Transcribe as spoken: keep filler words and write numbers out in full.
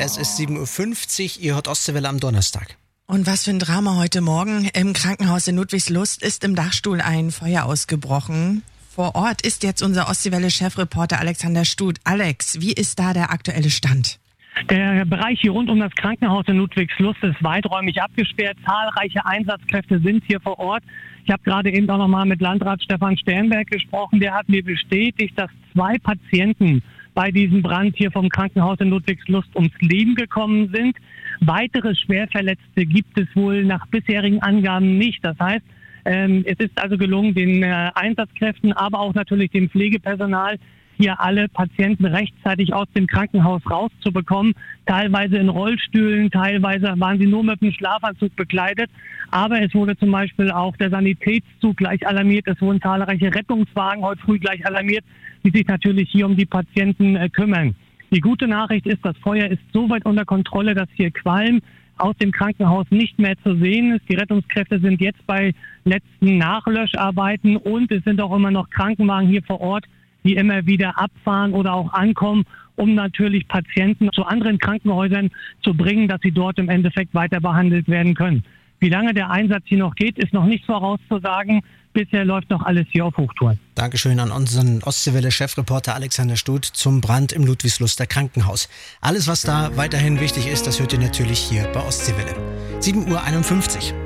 Es ist sieben Uhr fünfzig, ihr hört Ostseewelle am Donnerstag. Und was für ein Drama heute Morgen. Im Krankenhaus in Ludwigslust ist im Dachstuhl ein Feuer ausgebrochen. Vor Ort ist jetzt unser Ostseewelle-Chefreporter Alexander Stut. Alex, wie ist da der aktuelle Stand? Der Bereich hier rund um das Krankenhaus in Ludwigslust ist weiträumig abgesperrt. Zahlreiche Einsatzkräfte sind hier vor Ort. Ich habe gerade eben auch noch mal mit Landrat Stefan Sternberg gesprochen. Der hat mir bestätigt, dass zwei Patienten bei diesem Brand hier vom Krankenhaus in Ludwigslust ums Leben gekommen sind. Weitere Schwerverletzte gibt es wohl nach bisherigen Angaben nicht. Das heißt, ähm, es ist also gelungen, den äh, Einsatzkräften, aber auch natürlich dem Pflegepersonal, hier alle Patienten rechtzeitig aus dem Krankenhaus rauszubekommen. Teilweise in Rollstühlen, teilweise waren sie nur mit dem Schlafanzug bekleidet. Aber es wurde zum Beispiel auch der Sanitätszug gleich alarmiert. Es wurden zahlreiche Rettungswagen heute früh gleich alarmiert, die sich natürlich hier um die Patienten äh, kümmern. Die gute Nachricht ist, das Feuer ist so weit unter Kontrolle, dass hier Qualm aus dem Krankenhaus nicht mehr zu sehen ist. Die Rettungskräfte sind jetzt bei letzten Nachlöscharbeiten und es sind auch immer noch Krankenwagen hier vor Ort, die immer wieder abfahren oder auch ankommen, um natürlich Patienten zu anderen Krankenhäusern zu bringen, dass sie dort im Endeffekt weiter behandelt werden können. Wie lange der Einsatz hier noch geht, ist noch nicht vorauszusagen. Bisher läuft noch alles hier auf Hochtouren. Dankeschön an unseren Ostseewelle-Chefreporter Alexander Stut zum Brand im Ludwigsluster Krankenhaus. Alles, was da weiterhin wichtig ist, das hört ihr natürlich hier bei Ostseewelle. sieben Uhr einundfünfzig.